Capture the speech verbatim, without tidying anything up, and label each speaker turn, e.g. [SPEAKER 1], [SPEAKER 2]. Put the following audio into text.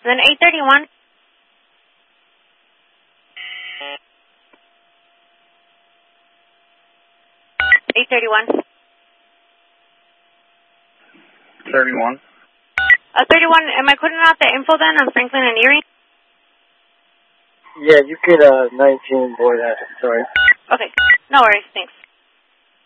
[SPEAKER 1] Then eight thirty-one. eight thirty-one.
[SPEAKER 2] thirty-one.
[SPEAKER 1] Uh, thirty-one, am I putting out the info then on Franklin and Erie?
[SPEAKER 2] Yeah, you could, uh, nineteen board that, sorry.
[SPEAKER 1] Okay, no worries, thanks.